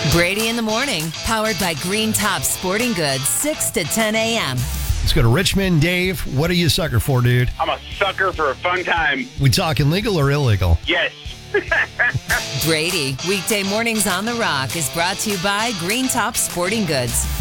Brady in the morning, powered by Green Top Sporting Goods, 6 to 10 a.m. Let's go to Richmond. Dave, what are you a sucker for, dude? I'm a sucker for a fun time. We talking legal or illegal? Yes. Brady, weekday mornings on The Rock is brought to you by Green Top Sporting Goods.